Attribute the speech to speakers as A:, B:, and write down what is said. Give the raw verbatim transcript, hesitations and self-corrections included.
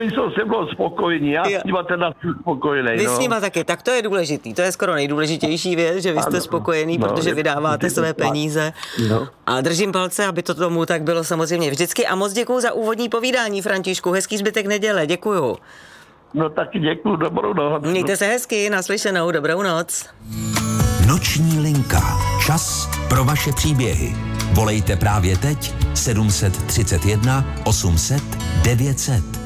A: jsou se mnou spokojení, já s nima teda jsem spokojený.
B: Vy
A: no.
B: s nima taky, tak to je důležitý, to je skoro nejdůležitější věc, že vy jste spokojený, no, protože vydáváte své peníze. No. A držím palce, aby to tomu tak bylo samozřejmě vždycky. A moc děkuju za úvodní povídání, Františku, hezký zbytek neděle, děkuju.
A: No taky děkuju, dobrou noc.
B: Mějte se hezky, naslyšenou, dobrou noc.
C: Noční linka, čas pro vaše příběhy. Volejte právě teď sedm set třicet jedna osm set devět set.